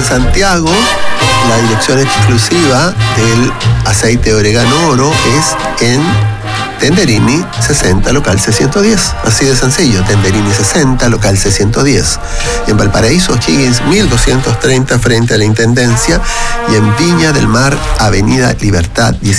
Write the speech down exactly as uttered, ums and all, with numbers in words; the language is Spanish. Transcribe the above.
en Santiago, la dirección exclusiva del aceite de orégano oro es en Tenderini sesenta, local C ciento diez. Así de sencillo, Tenderini sesenta, local C ciento diez. En Valparaíso, Higgins mil doscientos treinta frente a la Intendencia. Y en Viña del Mar, Avenida Libertad dieciséis.